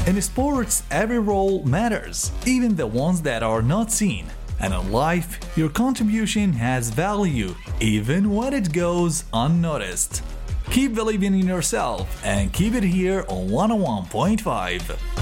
In sports, every role matters, even the ones that are not seen. And in life, your contribution has value, even when it goes unnoticed. Keep believing in yourself and keep it here on 101.5.